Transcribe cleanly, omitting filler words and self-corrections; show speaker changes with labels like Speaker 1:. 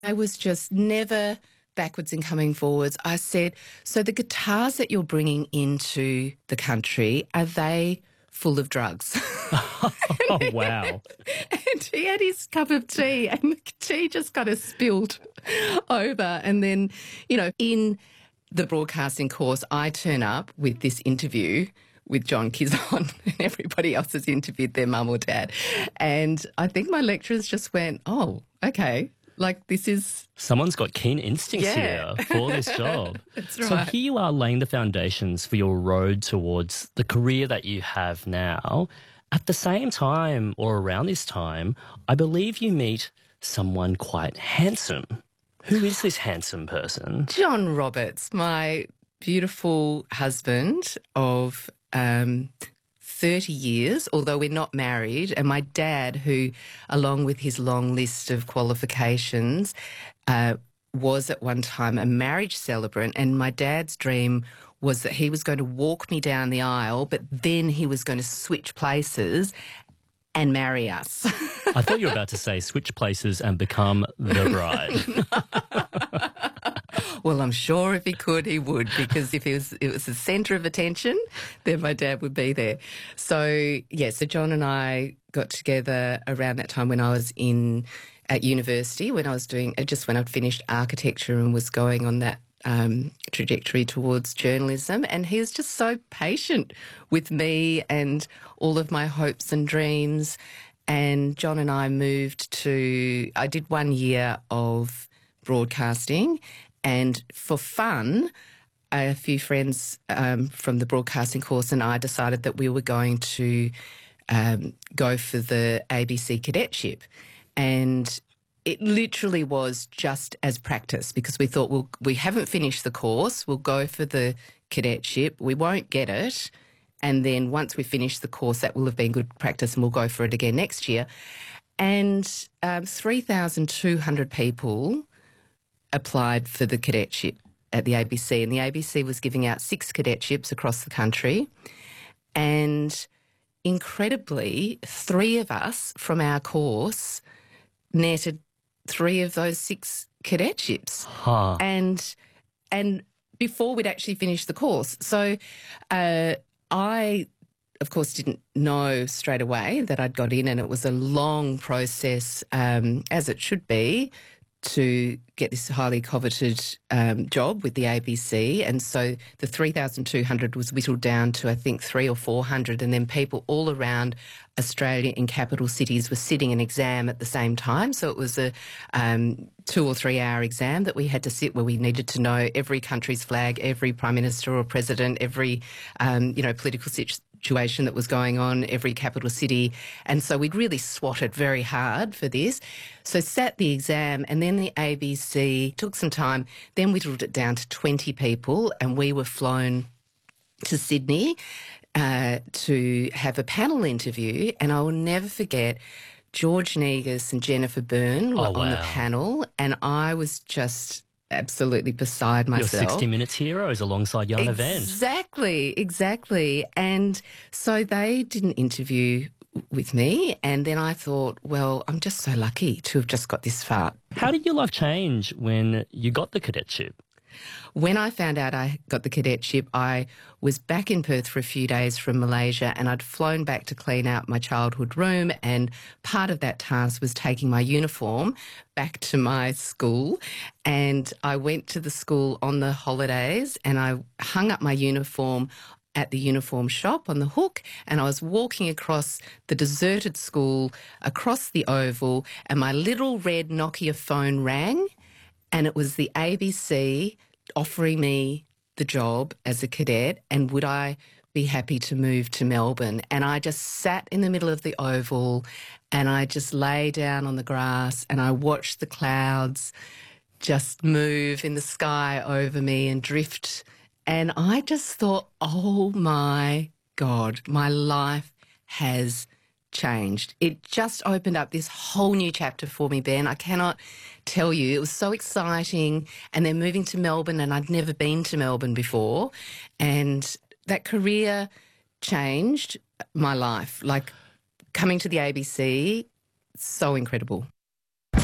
Speaker 1: I was just never backwards and coming forwards. I said, so the guitars that you're bringing into the country, are they full of drugs?
Speaker 2: Oh, wow.
Speaker 1: And he had his cup of tea and the tea just kind of spilled over. And then, in the broadcasting course, I turn up with this interview with John Kizon and everybody else has interviewed their mum or dad. And I think my lecturers just went, oh, okay, like this is...
Speaker 2: Someone's got keen instincts
Speaker 1: Yeah.
Speaker 2: here for this job.
Speaker 1: That's
Speaker 2: So
Speaker 1: right.
Speaker 2: here you are laying the foundations for your road towards the career that you have now. At the same time, or around this time, I believe you meet someone quite handsome. Who is this handsome person?
Speaker 1: John Roberts, my beautiful husband of 30 years, although we're not married, and my dad, who, along with his long list of qualifications, was at one time a marriage celebrant, and my dad's dream was that he was going to walk me down the aisle, but then he was going to switch places and marry us.
Speaker 2: I thought you were about to say switch places and become the bride.
Speaker 1: Well, I'm sure if he could, he would, because if it was the centre of attention, then my dad would be there. So, so John and I got together around that time when I was at university, when I'd finished architecture and was going on that trajectory towards journalism. And he was just so patient with me and all of my hopes and dreams. And John and I I did 1 year of broadcasting, and for fun, a few friends from the broadcasting course and I decided that we were going to go for the ABC cadetship. And it literally was just as practice, because we thought, we haven't finished the course, we'll go for the cadetship, we won't get it, and then once we finish the course, that will have been good practice and we'll go for it again next year. And 3,200 people applied for the cadetship at the ABC, and the ABC was giving out 6 cadetships across the country. And incredibly, 3 of us from our course netted 3 of those 6 cadetships.
Speaker 2: Huh.
Speaker 1: And before we'd actually finished the course. So I, of course, didn't know straight away that I'd got in, and it was a long process, as it should be, to get this highly coveted job with the ABC. And so the 3,200 was whittled down to, I think, 300 or 400, and then people all around Australia in capital cities were sitting an exam at the same time. So it was a 2 or 3 hour exam that we had to sit, where we needed to know every country's flag, every prime minister or president, every political situation that was going on, every capital city. And so we'd really swatted very hard for this. So sat the exam, and then the ABC took some time, then whittled it down to 20 people, and we were flown to Sydney to have a panel interview. And I will never forget, George Negus and Jennifer Byrne were on the panel, and I was just absolutely beside myself.
Speaker 2: Your 60 Minutes heroes alongside Jana Wendt.
Speaker 1: Exactly. And so they did an interview with me, and then I thought, well, I'm just so lucky to have just got this far.
Speaker 2: How did your life change when you got the cadetship?
Speaker 1: When I found out I got the cadetship, I was back in Perth for a few days from Malaysia, and I'd flown back to clean out my childhood room, and part of that task was taking my uniform back to my school. And I went to the school on the holidays, and I hung up my uniform at the uniform shop on the hook, and I was walking across the deserted school, across the oval, and my little red Nokia phone rang, and it was the ABC offering me the job as a cadet, and would I be happy to move to Melbourne. And I just sat in the middle of the oval, and I just lay down on the grass, and I watched the clouds just move in the sky over me and drift. And I just thought, oh my God, my life has changed. It just opened up this whole new chapter for me, Ben. I cannot tell you. It was so exciting. And then moving to Melbourne, and I'd never been to Melbourne before. And that career changed my life. Like, coming to the ABC, so incredible.